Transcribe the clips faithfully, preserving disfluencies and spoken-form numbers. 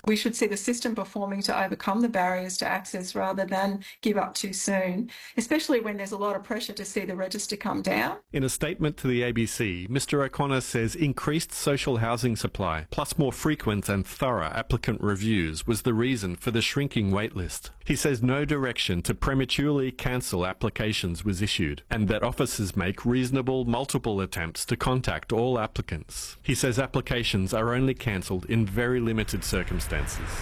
We should see the system performing to overcome the barriers to access rather than give up too soon, especially when there's a lot of pressure to see the register come down. In a statement to the A B C, Mr O'Connor says increased social housing supply, plus more frequent and thorough applicant reviews, was the reason for the shrinking waitlist. He says no direction to prematurely cancel applications was issued, and that officers make reasonable multiple attempts to contact all applicants. He says applications are only cancelled in very limited circumstances.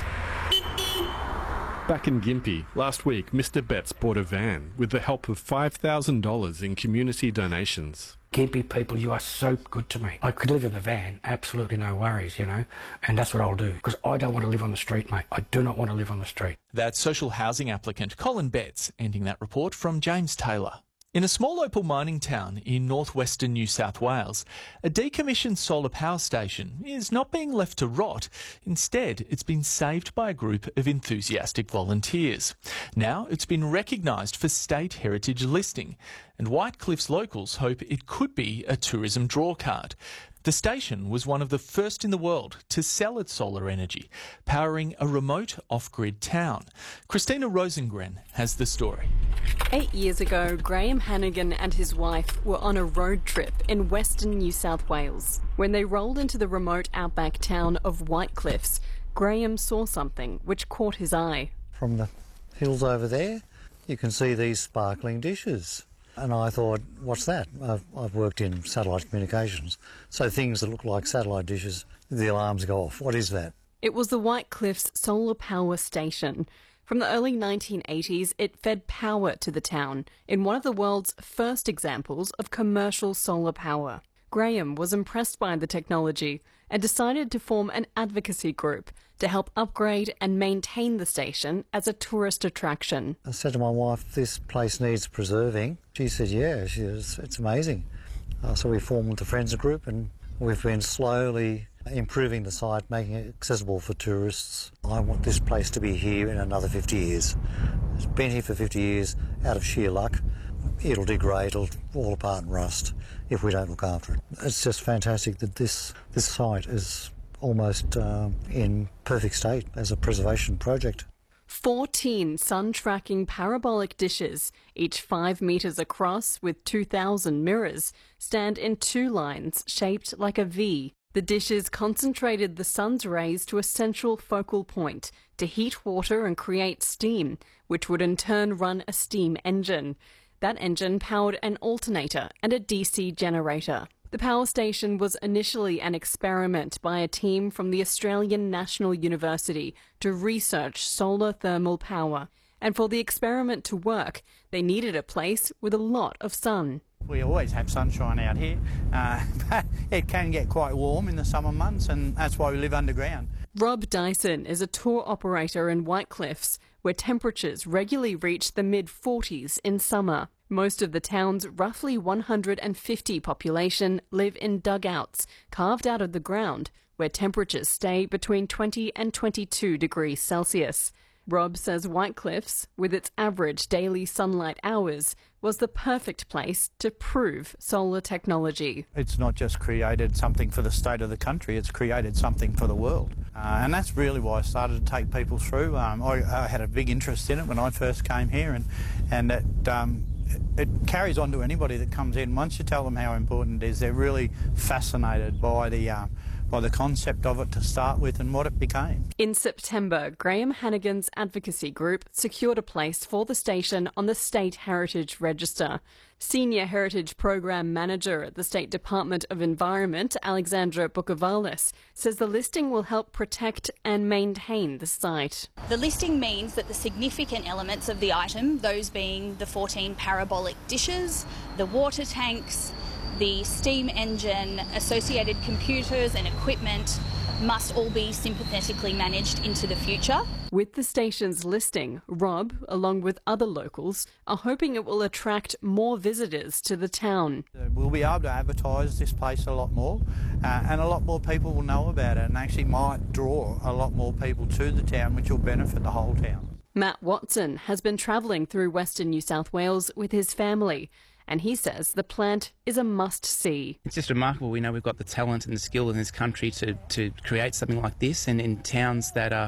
Back in Gympie, last week Mr Betts bought a van with the help of five thousand dollars in community donations. Gympie people, you are so good to me. I could live in a van, absolutely no worries, you know, and that's what I'll do, because I don't want to live on the street, mate. I do not want to live on the street. That's social housing applicant Colin Betts, ending that report from James Taylor. In a small opal mining town in northwestern New South Wales, a decommissioned solar power station is not being left to rot. Instead, it's been saved by a group of enthusiastic volunteers. Now it's been recognised for state heritage listing, and Whitecliff's locals hope it could be a tourism drawcard. The station was one of the first in the world to sell its solar energy, powering a remote off-grid town. Christina Rosengren has the story. Eight years ago, Graham Hannigan and his wife were on a road trip in western New South Wales. When they rolled into the remote outback town of Whitecliffs, Graham saw something which caught his eye. From the hills over there, you can see these sparkling dishes. And I thought, what's that? I've, I've worked in satellite communications, so things that look like satellite dishes, the alarms go off. What is that? It was the Whitecliffs Solar Power Station. From the early nineteen eighties, it fed power to the town in one of the world's first examples of commercial solar power. Graham was impressed by the technology and decided to form an advocacy group to help upgrade and maintain the station as a tourist attraction. I said to my wife, this place needs preserving. She said, yeah, she was, it's amazing. Uh, so we formed the Friends group, and we've been slowly improving the site, making it accessible for tourists. I want this place to be here in another fifty years. It's been here for fifty years out of sheer luck. It'll degrade, it'll fall apart and rust if we don't look after it. It's just fantastic that this, this site is almost uh, in perfect state as a preservation project. fourteen sun-tracking parabolic dishes, each five metres across with two thousand mirrors, stand in two lines shaped like a V. The dishes concentrated the sun's rays to a central focal point to heat water and create steam, which would in turn run a steam engine. That engine powered an alternator and a D C generator. The power station was initially an experiment by a team from the Australian National University to research solar thermal power. And for the experiment to work, they needed a place with a lot of sun. We always have sunshine out here, uh, but it can get quite warm in the summer months, and that's why we live underground. Rob Dyson is a tour operator in Whitecliffs, where temperatures regularly reach the mid forties in summer. Most of the town's roughly one hundred fifty population live in dugouts carved out of the ground, where temperatures stay between twenty and twenty-two degrees Celsius. Rob says Whitecliffs, with its average daily sunlight hours, was the perfect place to prove solar technology. It's not just created something for the state of the country, it's created something for the world. Uh, and that's really why I started to take people through. Um, I, I had a big interest in it when I first came here, and, and it, um, it carries on to anybody that comes in. Once you tell them how important it is, they're really fascinated by the uh, by the concept of it to start with and what it became. In September, Graham Hannigan's advocacy group secured a place for the station on the State Heritage Register. Senior Heritage Program Manager at the State Department of Environment, Alexandra Bukavalis, says the listing will help protect and maintain the site. The listing means that the significant elements of the item, those being the fourteen parabolic dishes, the water tanks, the steam engine, associated computers and equipment, must all be sympathetically managed into the future. With the station's listing, Rob, along with other locals, are hoping it will attract more visitors to the town. We'll be able to advertise this place a lot more, uh, and a lot more people will know about it, and actually might draw a lot more people to the town, which will benefit the whole town. Matt Watson has been travelling through Western New South Wales with his family, and he says the plant is a must-see. It's just remarkable. We know we've got the talent and the skill in this country to, to create something like this, and in towns that are